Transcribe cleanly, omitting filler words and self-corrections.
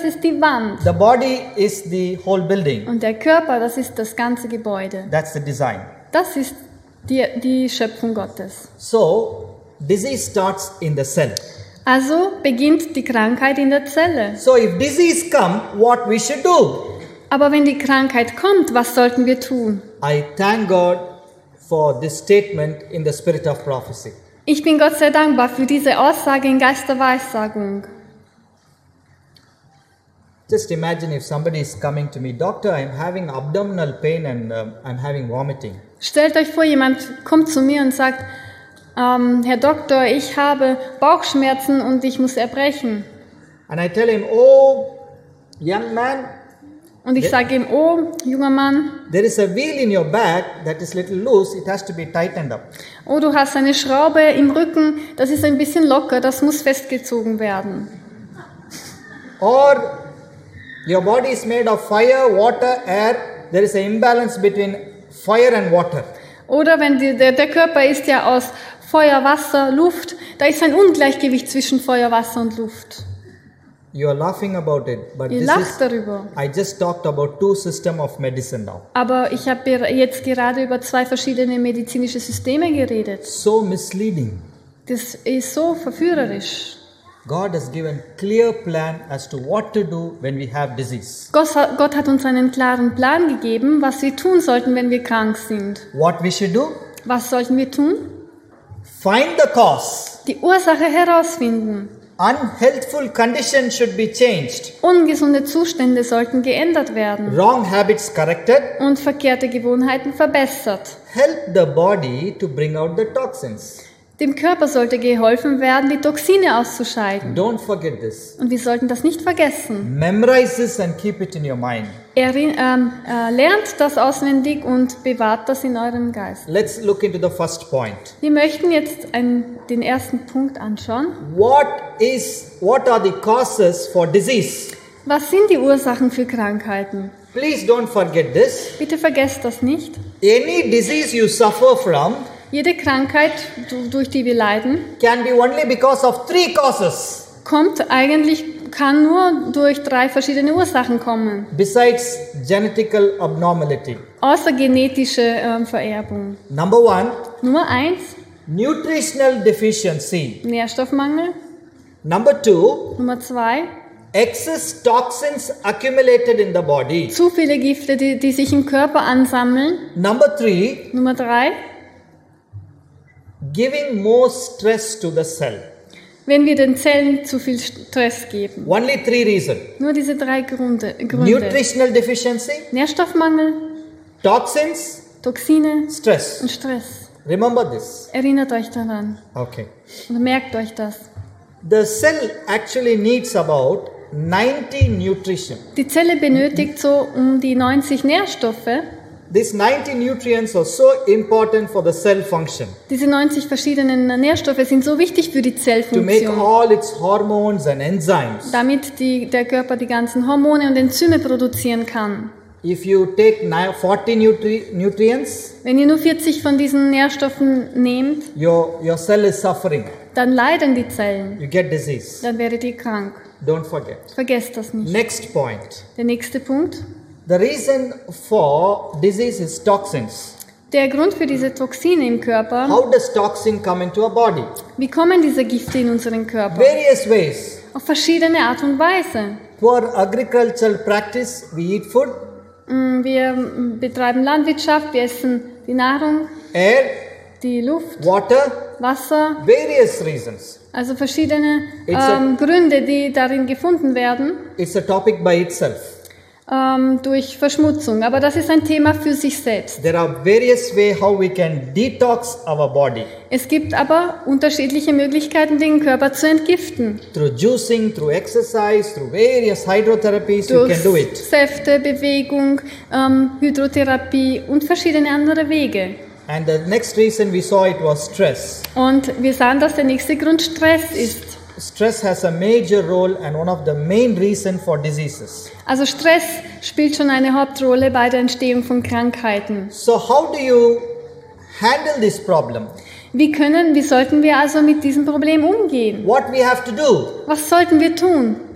ist die Wand. The body is the whole building. Und der Körper, das ist das ganze Gebäude. That's the design. Das ist die Schöpfung Gottes. So, disease starts in the cell. Also beginnt die Krankheit in der Zelle. So, if disease come, what we should do? Aber wenn die Krankheit kommt, was sollten wir tun? I thank God for this statement in the spirit of prophecy. Ich bin Gott sehr dankbar für diese Aussage in Geist der Weissagung. Just imagine if somebody is coming to me, Doctor, I'm having abdominal pain and I'm having vomiting. Stellt euch vor, jemand kommt zu mir und sagt, Herr Doktor, ich habe Bauchschmerzen und ich muss erbrechen. And I tell him, oh, young man, Und ich sage ihm, oh, junger Mann, there is a wheel in your back that is little loose, it has to be tightened up. oh, du hast eine Schraube im Rücken, das ist ein bisschen locker, das muss festgezogen werden. Or your body is made of fire, water, air, there is an imbalance between fire and water. Oder wenn der Körper ist ja aus Feuer, Wasser, Luft, da ist ein Ungleichgewicht zwischen Feuer, Wasser und Luft. You are laughing about it, but Ihr lacht darüber. I just talked about two systems of medicine now. Aber ich habe jetzt gerade über 2 verschiedene medizinische Systeme geredet. So misleading. Das ist so verführerisch. God has given clear plan as to what to do when we have disease. Gott hat uns einen klaren Plan gegeben, was wir tun sollten, wenn wir krank sind. What we should do? Was sollten wir tun? Find the cause. Die Ursache herausfinden. Unhealthful conditions should be changed. Ungesunde Zustände sollten geändert werden Wrong habits corrected. und verkehrte Gewohnheiten verbessert. Help the body to bring out the toxins. Dem Körper sollte geholfen werden, die Toxine auszuscheiden. Don't forget this. Und wir sollten das nicht vergessen. Memorize this and keep it in your mind. Lernt das auswendig und bewahrt das in eurem Geist. Let's look into the first point. Wir möchten jetzt den ersten Punkt anschauen. What are the causes for disease? Was sind die Ursachen für Krankheiten? Please don't forget this. Bitte vergesst das nicht. Any disease you suffer from Jede Krankheit, durch die wir leiden, can be only because of 3 causes. kann nur durch 3 verschiedene Ursachen kommen. Besides genetical abnormality. Außer genetische Vererbung. Number 1, Nummer 1, nutritional deficiency. Nährstoffmangel. Number 2, Nummer 2, excess toxins accumulated in the body. zu viele Gifte, die sich im Körper ansammeln. Number 3, Nummer 3, giving more stress to the cell. wenn wir den Zellen zu viel Stress geben. Only 3 reasons. Nur diese 3 Gründe. Nutritional deficiency, Nährstoffmangel, toxins, Toxine stress. und Stress. Remember this. Erinnert euch daran Okay. und merkt euch das. The cell actually needs about 90 nutrition. Die Zelle benötigt so um die 90 Nährstoffe. These 90 nutrients are so important for the cell function. Diese 90 verschiedenen Nährstoffe sind so wichtig für die To make Zellfunktion, all its hormones and enzymes. damit der Körper die ganzen Hormone und Enzyme produzieren kann. If you take 40 nutrients, Wenn ihr nur 40 von diesen Nährstoffen nehmt, your cell is suffering. dann leiden die Zellen. You get disease. Dann werdet ihr krank. Don't forget. Vergesst das nicht. Next point. Der nächste Punkt. The reason for disease is toxins. Der Grund für diese Toxine im Körper, How does toxin come into our body? wie kommen diese Gifte in unseren Körper? Various ways. Auf verschiedene Art und Weise. For agricultural practice, we eat food, Wir betreiben Landwirtschaft, wir essen die Nahrung, air, die Luft, water, Wasser, various reasons. also verschiedene It's Gründe, die darin gefunden werden It's a topic by itself. durch Verschmutzung. Aber das ist ein Thema für sich selbst. There are various ways how we can detox our body. Es gibt aber unterschiedliche Möglichkeiten, den Körper zu entgiften. Through juicing, through exercise, through various hydrotherapies, you Durch can do it. Säfte, Bewegung, Hydrotherapie und verschiedene andere Wege. And the next reason we saw it was stress. Und wir sahen, dass der nächste Grund Stress ist. Stress has a major role and one of the main reason for diseases. Also Stress spielt schon eine Hauptrolle bei der Entstehung von Krankheiten. So how do you handle this problem? Wie sollten wir also mit diesem Problem umgehen? What we have to do? Was sollten wir tun?